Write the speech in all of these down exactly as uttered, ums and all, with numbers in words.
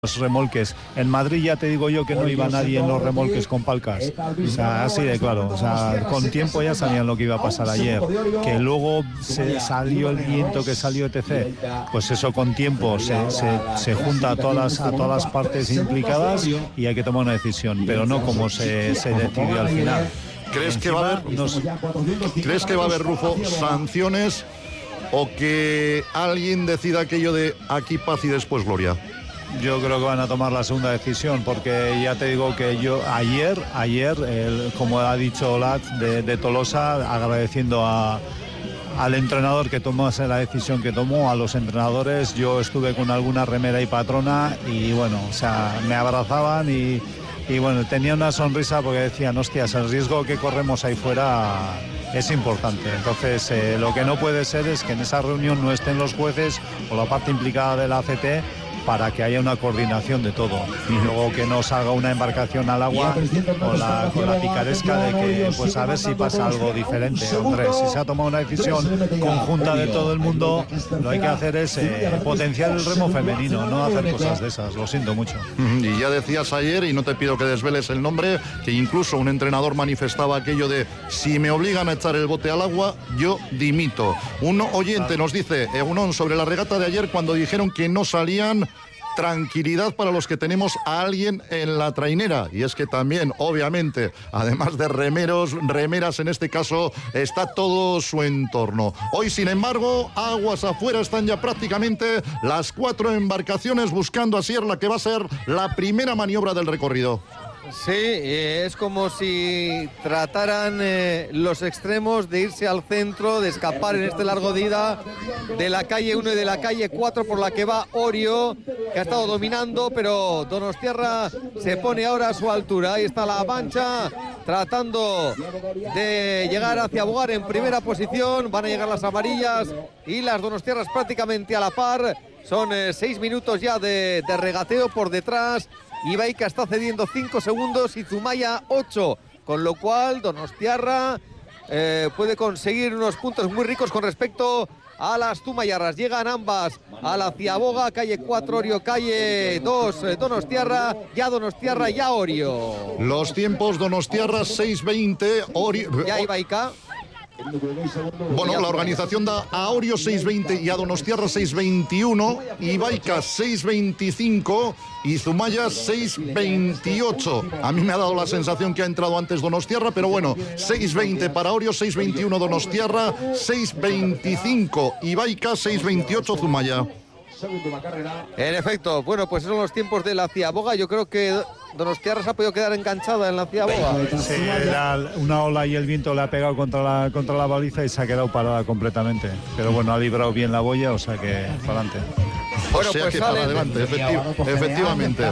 Los remolques. En Madrid ya te digo yo que no iba nadie en los remolques con palcas. O sea, así de claro. O sea, con tiempo ya sabían lo que iba a pasar ayer. Que luego se salió el viento que salió etcétera. Pues eso con tiempo se, se, se junta a todas, las, a todas las partes implicadas y hay que tomar una decisión. Pero no como se, se decidió al final. ¿Crees que va a haber, nos, ¿crees que va a haber, Rufo, sanciones o que alguien decida aquello de aquí paz y después gloria? Yo creo que van a tomar la segunda decisión, porque ya te digo que yo ayer, ayer, el, como ha dicho Olat de, de Tolosa, agradeciendo a, al entrenador que tomó la decisión que tomó, a los entrenadores, yo estuve con alguna remera y patrona y bueno, o sea, me abrazaban y, y bueno, tenía una sonrisa porque decían, hostias, el riesgo que corremos ahí fuera es importante. Entonces, eh, lo que no puede ser es que en esa reunión no estén los jueces o la parte implicada de la A C T para que haya una coordinación de todo y luego que no salga una embarcación al agua con la, con la picaresca de que pues a ver si pasa algo diferente. Hombre, si se ha tomado una decisión conjunta de todo el mundo, lo hay que hacer es eh, potenciar el remo femenino, no hacer cosas de esas, lo siento mucho. Y ya decías ayer, y no te pido que desveles el nombre, que incluso un entrenador manifestaba aquello de si me obligan a echar el bote al agua, yo dimito. Un oyente nos dice, Egunon, sobre la regata de ayer cuando dijeron que no salían. Tranquilidad para los que tenemos a alguien en la trainera. Y es que también, obviamente, además de remeros, remeras en este caso, está todo su entorno. Hoy, sin embargo, aguas afuera están ya prácticamente las cuatro embarcaciones buscando así la que va a ser la primera maniobra del recorrido. Sí, es como si trataran eh, los extremos de irse al centro, de escapar en este largo de ida de la calle uno y de la calle cuatro por la que va Orio, que ha estado dominando, pero Donostiarra se pone ahora a su altura. Ahí está la Mancha tratando de llegar hacia Bogar en primera posición. Van a llegar las amarillas y las donostiarras prácticamente a la par. Son eh, seis minutos ya de, de regateo por detrás. Ibaica está cediendo cinco segundos y Zumaya ocho, con lo cual Donostiarra eh, puede conseguir unos puntos muy ricos con respecto a las Zumayarras. Llegan ambas a la Ciaboga, calle cuatro Orio, calle dos eh, Donostiarra, ya Donostiarra, ya Orio. Los tiempos: Donostiarra seis veinte, Orio... Ya Ibaica. Bueno, la organización da a Orio seis veinte y a Donostiarra seis veintiuno, Ibaica seis veinticinco y Zumaya seis veintiocho. A mí me ha dado la sensación que ha entrado antes Donostiarra, pero bueno, seis veinte para Orio, seis veintiuno Donostiarra, seis veinticinco Ibaica, seis veintiocho Zumaya. En efecto, bueno, pues esos son los tiempos de la Ciaboga. Yo creo que Donostiarra se ha podido quedar enganchada en la Ciaboga. Sí, la, una ola y el viento le ha pegado contra la, contra la baliza y se ha quedado parada completamente. Pero bueno, ha librado bien la boya, o sea que para adelante. Bueno, o sea pues que para adelante, efecti- efectivamente.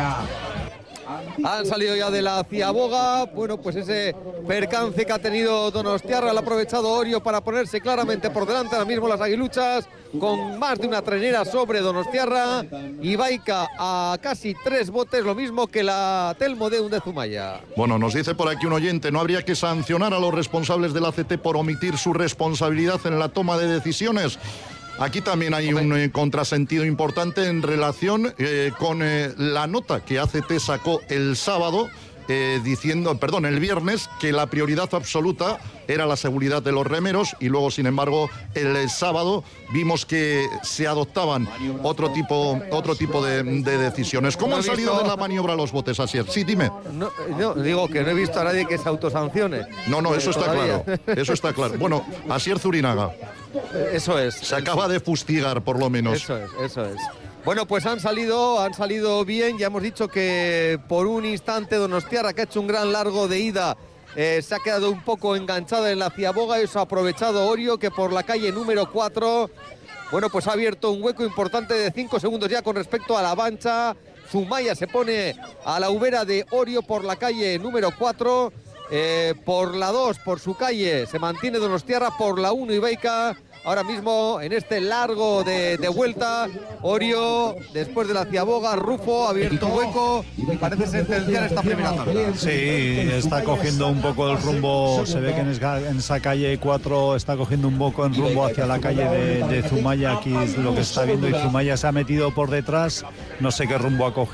Han salido ya de la Ciaboga. Bueno, pues ese percance que ha tenido Donostiarra lo ha aprovechado Orio para ponerse claramente por delante. Ahora mismo las aguiluchas con más de una trenera sobre Donostiarra. Ibaica a casi tres botes, lo mismo que la Telmo de Zumaya. Bueno, nos dice por aquí un oyente, ¿no habría que sancionar a los responsables del A C T por omitir su responsabilidad en la toma de decisiones? Aquí también hay un eh, contrasentido importante en relación eh, con eh, la nota que A C T sacó el sábado, eh, diciendo, perdón, el viernes, que la prioridad absoluta era la seguridad de los remeros y luego, sin embargo, el, el sábado vimos que se adoptaban otro tipo, otro tipo de, de decisiones. ¿Cómo no han salido visto... de la maniobra los botes, Asier? Sí, dime. No, no, digo que no he visto a nadie que se autosancione. No, no, eso está Todavía. claro. Eso está claro. Bueno, Asier Zurinaga. Eso es. Se acaba de fustigar, por lo menos. Eso es, eso es. Bueno, pues han salido, han salido bien. Ya hemos dicho que por un instante Donostiarra, que ha hecho un gran largo de ida, eh, se ha quedado un poco enganchada en la Ciaboga. Eso ha aprovechado Orio, que por la calle número cuatro, bueno, pues ha abierto un hueco importante de cinco segundos ya con respecto a la Mancha. Zumaya se pone a la ubera de Orio por la calle número cuatro. eh, por la dos, por su calle, se mantiene Donostiarra, por la uno Ibaica. Ahora mismo en este largo de, de vuelta, Orio, después de la ciaboga, Rufo ha abierto hueco y parece sentenciar esta primera carrera. Sí, está cogiendo un poco el rumbo, se ve que en esa, en esa calle cuatro está cogiendo un poco en rumbo hacia la calle de, de Zumaya, aquí es lo que se está viendo, y Zumaya se ha metido por detrás, no sé qué rumbo ha cogido.